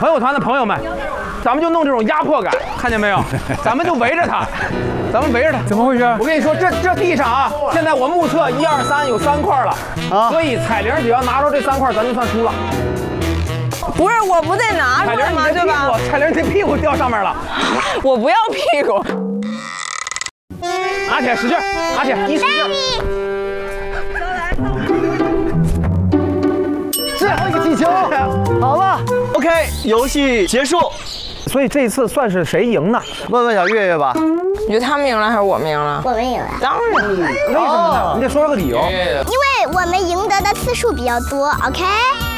朋友团的朋友们，咱们就弄这种压迫感，看见没有？咱们就围着他，咱们围着他。 怎么回事？ 我跟你说，这地上啊，现在我目测1、2、3有3块了啊，所以彩铃只要拿着这3块，咱就算输了。 不是，我不得拿出来吗？对吧？ 彩铃，这屁股掉上面了。 我不要屁股。 拿起来，使劲，拿起来，你使劲。 最后一个气球，好了 ，OK， 游戏结束。 所以这一次算是谁赢呢？ 问问小月月吧。 你觉得他们赢了还是我们赢了？ 我们赢了。 当然。 为什么呢？你得说个理由。 因为我们赢得的次数比较多，OK？